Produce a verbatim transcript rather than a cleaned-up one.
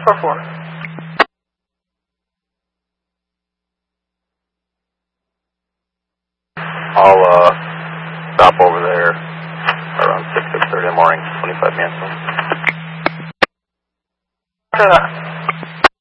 four four. I'll uh, stop over there around six, six thirty in the morning, twenty-five minutes. After that.